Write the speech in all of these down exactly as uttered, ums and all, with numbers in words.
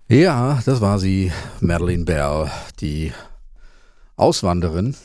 Ja, das war sie, Madeleine Bell, die Auswanderin,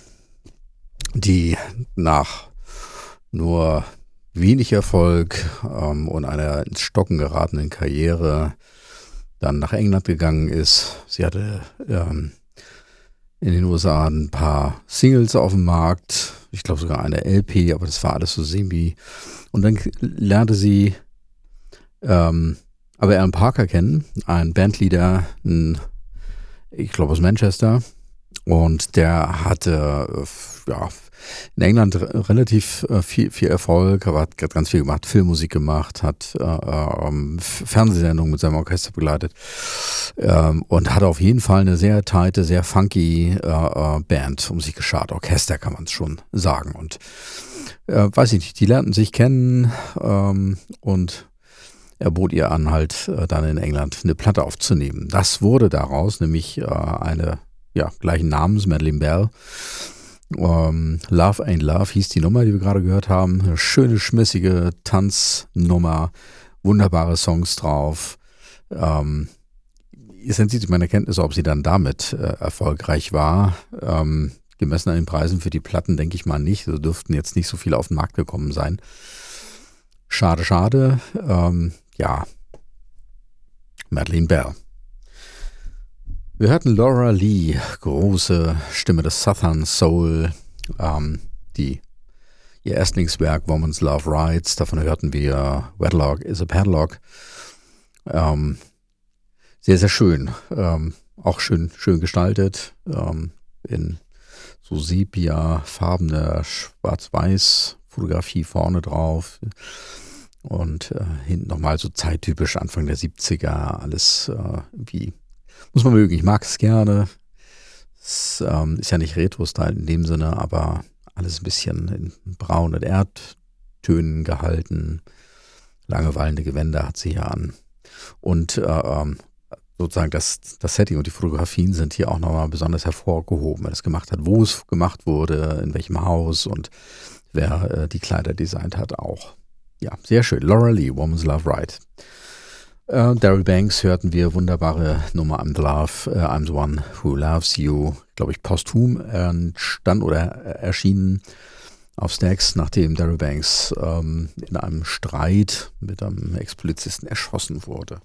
die nach nur wenig Erfolg ähm, und einer ins Stocken geratenen Karriere dann nach England gegangen ist. Sie hatte ähm, in den U S A ein paar Singles auf dem Markt, ich glaube sogar eine L P, aber das war alles so semi. Und dann lernte sie ähm, aber Alan Parker kennen, ein Bandleader, ein, ich glaube aus Manchester. Und der hatte äh, ja, in England r- relativ äh, viel, viel Erfolg, aber hat g- ganz viel gemacht, Filmmusik gemacht, hat äh, ähm, F- Fernsehsendungen mit seinem Orchester begleitet ähm, und hat auf jeden Fall eine sehr tighte, sehr funky äh, äh, Band um sich geschart. Orchester kann man es schon sagen. Und äh, weiß ich nicht, die lernten sich kennen ähm, und er bot ihr an, halt äh, dann in England eine Platte aufzunehmen. Das wurde daraus, nämlich äh, eine ja, gleichen Namens, Madeleine Bell. Ähm, Love Ain't Love hieß die Nummer, die wir gerade gehört haben. Eine schöne, schmissige Tanznummer, wunderbare Songs drauf. Ähm, ist entzieht meiner Kenntnis, ob sie dann damit äh, erfolgreich war. Ähm, gemessen an den Preisen für die Platten denke ich mal nicht. Also dürften jetzt nicht so viele auf den Markt gekommen sein. Schade, schade. Ähm, ja, Madeleine Bell. Wir hörten Laura Lee, große Stimme des Southern Soul, ähm, die ihr Erstlingswerk Woman's Love Rides, davon hörten wir Wedlock is a Padlock. Ähm, sehr, sehr schön, ähm, auch schön, schön gestaltet, ähm, in so sepia-farbener Schwarz-Weiß-Fotografie vorne drauf und äh, hinten nochmal so zeittypisch Anfang der siebziger, alles äh, wie muss man mögen, ich mag es gerne. Es ähm, ist ja nicht Retro-Style in dem Sinne, aber alles ein bisschen in Braun- und Erdtönen gehalten. Lange wallende Gewänder hat sie hier an. Und äh, ähm, sozusagen das, das Setting und die Fotografien sind hier auch nochmal besonders hervorgehoben, wer es gemacht hat, wo es gemacht wurde, in welchem Haus und wer äh, die Kleider designt hat auch. Ja, sehr schön. Laura Lee, Woman's Love Ride. Äh, Daryl Banks hörten wir, wunderbare Nummer I'm the Love, äh, I'm the One Who Loves You, glaube ich, posthum entstand oder äh, erschienen auf Stax, nachdem Daryl Banks ähm, in einem Streit mit einem Ex-Polizisten erschossen wurde.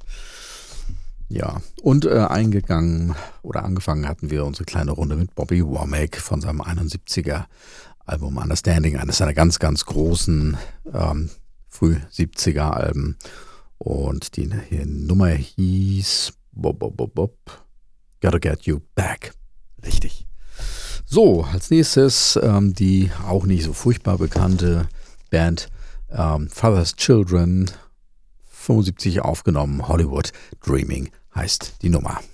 Ja, und äh, eingegangen oder angefangen hatten wir unsere kleine Runde mit Bobby Womack von seinem einundsiebziger Album Understanding, eines seiner ganz, ganz großen ähm, Früh-siebziger Alben. Und die, die Nummer hieß Bob, Bob, Bob, Bob, Gotta Get You Back. Richtig. So, als nächstes ähm, die auch nicht so furchtbar bekannte Band ähm, Father's Children, fünfundsiebzig aufgenommen, Hollywood Dreaming heißt die Nummer.